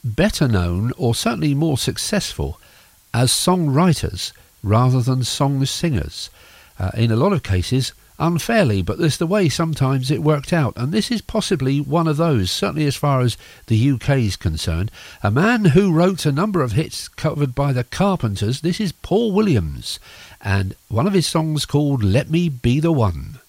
better known, or certainly more successful, as songwriters rather than song singers. In a lot of cases, unfairly, but there's the way sometimes it worked out, and this is possibly one of those, certainly as far as the UK is concerned. A man who wrote a number of hits covered by the Carpenters. This is Paul Williams, and one of his songs called Let Me Be the One.